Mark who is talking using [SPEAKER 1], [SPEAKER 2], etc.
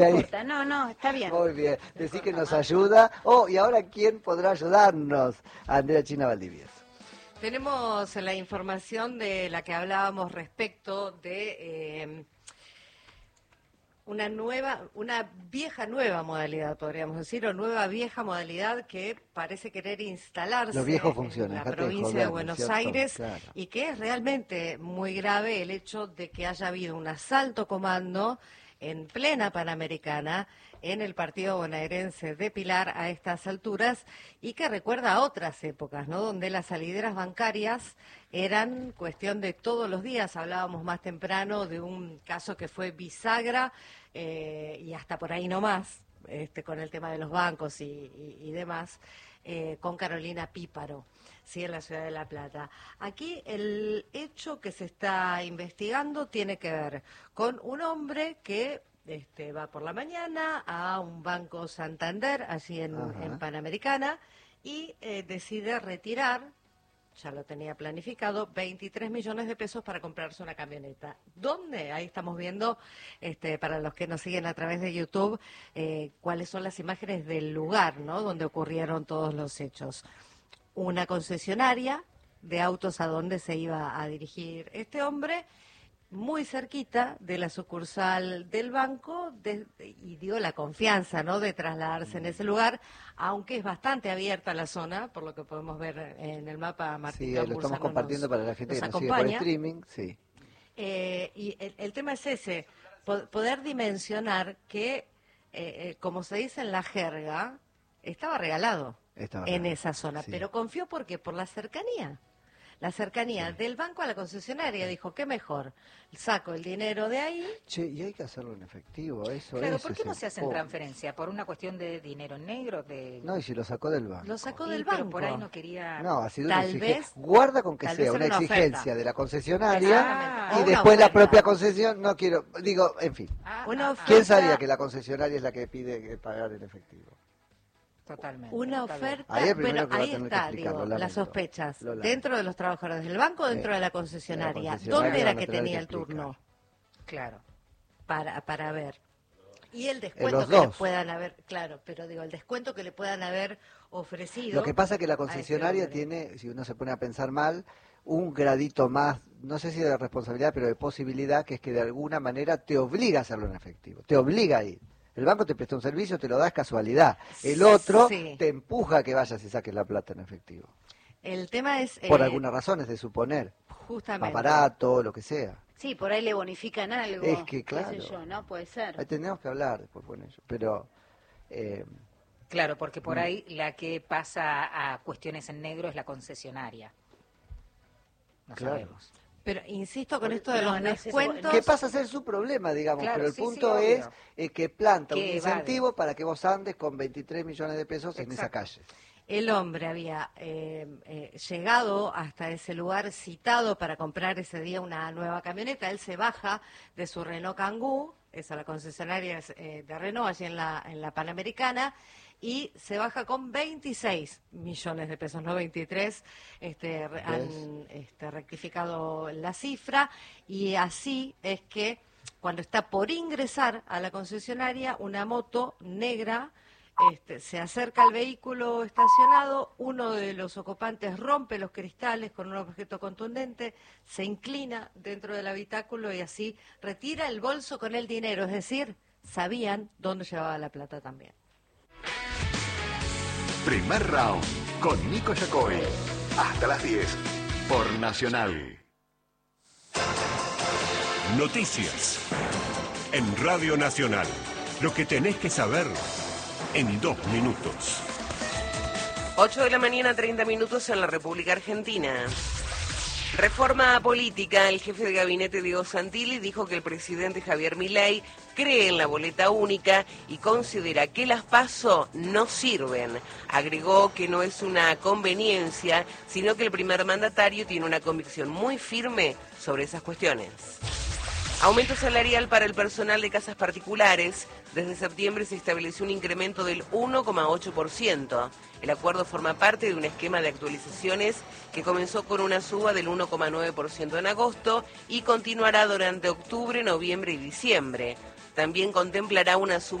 [SPEAKER 1] importa. No, está bien.
[SPEAKER 2] Muy bien. Decir que nos ayuda. Y ahora, ¿quién podrá ayudarnos? Andrea China Valdivieso.
[SPEAKER 3] Tenemos la información de la que hablábamos respecto de una vieja nueva modalidad, podríamos decir, o nueva vieja modalidad que parece querer instalarse en la provincia de Buenos Aires, claro. Y que es realmente muy grave el hecho de que haya habido un asalto comando en plena Panamericana en el partido bonaerense de Pilar a estas alturas y que recuerda a otras épocas, ¿no? Donde las salideras bancarias eran cuestión de todos los días. Hablábamos más temprano de un caso que fue bisagra y hasta por ahí no más, con el tema de los bancos y demás, con Carolina Píparo, sí, en la ciudad de La Plata. Aquí el hecho que se está investigando tiene que ver con un hombre que va por la mañana a un banco Santander, allí en Panamericana, y decide retirar, ya lo tenía planificado, 23 millones de pesos para comprarse una camioneta. ¿Dónde? Ahí estamos viendo, para los que nos siguen a través de YouTube, cuáles son las imágenes del lugar, ¿no?, donde ocurrieron todos los hechos. Una concesionaria de autos a donde se iba a dirigir este hombre, muy cerquita de la sucursal del banco, y dio la confianza, ¿no?, de trasladarse en ese lugar, aunque es bastante abierta la zona, por lo que podemos ver en el mapa. Martín
[SPEAKER 2] Sí,
[SPEAKER 3] Camburza,
[SPEAKER 2] lo estamos compartiendo para la gente que nos sigue por streaming, sí.
[SPEAKER 3] Y el tema es ese, poder dimensionar que, como se dice en la jerga, estaba regalado en esa zona, sí. Pero confió porque por la cercanía. La cercanía, sí, del banco a la concesionaria, dijo, ¿qué mejor? Saco el dinero de ahí.
[SPEAKER 2] Che, y hay que hacerlo en efectivo, eso
[SPEAKER 4] claro,
[SPEAKER 2] es.
[SPEAKER 4] ¿por qué no se hacen transferencia? ¿Por una cuestión de dinero negro?
[SPEAKER 2] No, y si lo sacó del banco.
[SPEAKER 3] Lo sacó del banco.
[SPEAKER 4] Pero por ahí no quería...
[SPEAKER 2] No, ha sido una exigencia. Guarda con que sea una exigencia de la concesionaria y después
[SPEAKER 3] oferta.
[SPEAKER 2] La propia concesión, no quiero, digo, en fin. ¿Quién sabía que la concesionaria es la que pide pagar en efectivo?
[SPEAKER 4] Totalmente.
[SPEAKER 3] Una oferta,
[SPEAKER 2] bueno,
[SPEAKER 3] ahí está, digo, las sospechas. ¿Dentro de los trabajadores del banco o dentro de la concesionaria? ¿Dónde era que tenía el turno?
[SPEAKER 4] Claro.
[SPEAKER 3] Para ver. Y el descuento que le puedan haber, claro, pero digo, el descuento que le puedan haber ofrecido.
[SPEAKER 2] Lo que pasa es que la concesionaria tiene, si uno se pone a pensar mal, un gradito más, no sé si de responsabilidad, pero de posibilidad, que es que de alguna manera te obliga a hacerlo en efectivo, te obliga a ir. El banco te presta un servicio, te lo da, es casualidad. El otro te empuja a que vayas y saques la plata en efectivo.
[SPEAKER 3] El tema es...
[SPEAKER 2] por algunas razones, de suponer.
[SPEAKER 3] Justamente.
[SPEAKER 2] Aparato, lo que sea.
[SPEAKER 1] Sí, por ahí le bonifican algo.
[SPEAKER 2] Es que, claro.
[SPEAKER 1] Qué sé yo, ¿no? Puede ser.
[SPEAKER 2] Ahí tendríamos que hablar después con ellos. Pero...
[SPEAKER 4] claro, porque por ahí la que pasa a cuestiones en negro es la concesionaria. No sabemos.
[SPEAKER 3] Pero insisto con esto de los descuentos...
[SPEAKER 2] Que pasa a ser su problema, digamos, claro, pero el punto es que planta un incentivo para que vos andes con 23 millones de pesos en esa calle.
[SPEAKER 3] El hombre había llegado hasta ese lugar citado para comprar ese día una nueva camioneta. Él se baja de su Renault Kangoo, esa la concesionaria de Renault, allí en la Panamericana, y se baja con 26 millones de pesos, no 23, han rectificado la cifra, y así es que cuando está por ingresar a la concesionaria, una moto negra se acerca al vehículo estacionado, uno de los ocupantes rompe los cristales con un objeto contundente, se inclina dentro del habitáculo y así retira el bolso con el dinero, es decir, sabían dónde llevaba la plata también.
[SPEAKER 5] Primer round con Nico Yacoy. Hasta las 10 por Nacional.
[SPEAKER 6] Noticias en Radio Nacional. Lo que tenés que saber en 2 minutos.
[SPEAKER 7] 8 de la mañana, 30 minutos en la República Argentina. Reforma política. El jefe de gabinete Diego Santilli dijo que el presidente Javier Milei cree en la boleta única y considera que las PASO no sirven. Agregó que no es una conveniencia, sino que el primer mandatario tiene una convicción muy firme sobre esas cuestiones. Aumento salarial para el personal de casas particulares. Desde septiembre se estableció un incremento del 1,8%. El acuerdo forma parte de un esquema de actualizaciones que comenzó con una suba del 1,9% en agosto y continuará durante octubre, noviembre y diciembre. También contemplará una